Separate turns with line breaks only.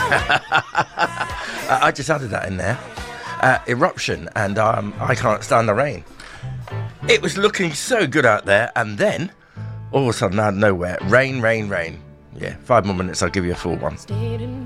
I just added that in there. Eruption, and I can't stand the rain. It was looking so good out there, and then all of a sudden, out of nowhere, rain. Yeah, 5 more minutes, I'll give you a full one.